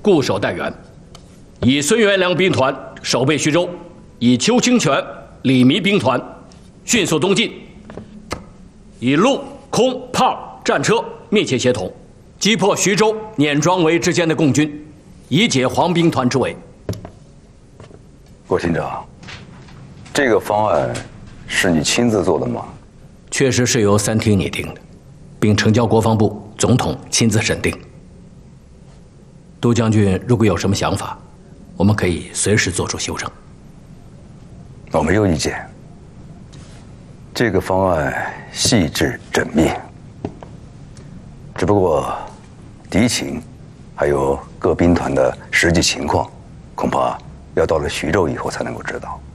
固守待援，以孙元良兵团守备徐州，以邱清泉、李弥兵团迅速东进，以陆、空、炮、战车密切协同，击破徐州、碾庄围之间的共军，以解黄兵团之围。 郭厅长，这个方案是你亲自做的吗？ 确实是由3厅拟定的，并呈交国防部，总统亲自审定。杜将军如果有什么想法，我们可以随时做出修正。 我没有意见。这个方案细致缜密，只不过敌情还有各兵团的实际情况，恐怕要到了徐州以后才能够知道。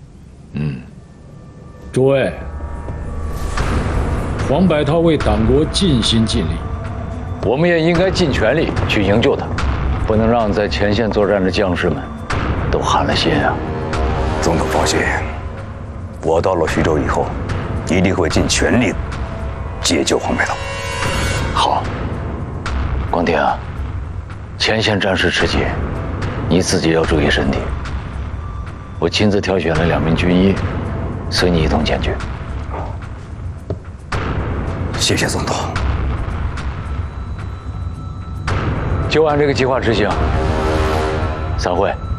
诸位，黄百韬为党国尽心尽力，我们也应该尽全力去营救他，不能让在前线作战的将士们都寒了心啊！ 总统放心，我到了徐州以后，一定会尽全力解救黄百韬。 好，光庭，前线战事吃紧，你自己要注意身体。我亲自挑选了2名军医，随你一同前去。 谢谢总统。 就按这个计划执行。散会。